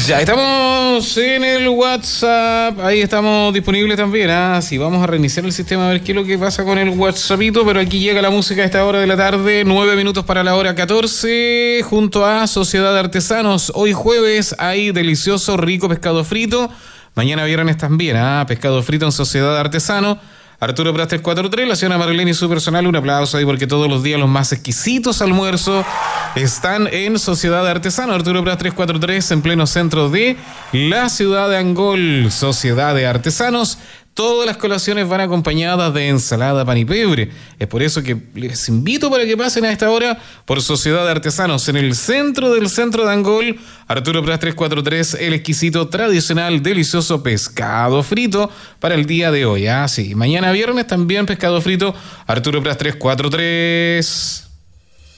Ya estamos en el WhatsApp, ahí estamos disponibles también. Si vamos a reiniciar el sistema a ver qué es lo que pasa con el WhatsAppito, pero aquí llega la música a esta hora de la tarde, 9 minutos para la hora 14, junto a Sociedad de Artesanos. Hoy jueves hay delicioso, rico pescado frito. Mañana viernes también, pescado frito en Sociedad de Artesanos. Arturo Prat 343, la señora Marlene y su personal, un aplauso ahí porque todos los días los más exquisitos almuerzos están en Sociedad de Artesanos. Arturo Prat 343 en pleno centro de la ciudad de Angol. Sociedad de Artesanos. Todas las colaciones van acompañadas de ensalada, pan y pebre. Es por eso que les invito para que pasen a esta hora por Sociedad de Artesanos en el centro del centro de Angol. Arturo Prat 343, el exquisito, tradicional, delicioso pescado frito para el día de hoy. Sí, mañana viernes también pescado frito. Arturo Prat 343.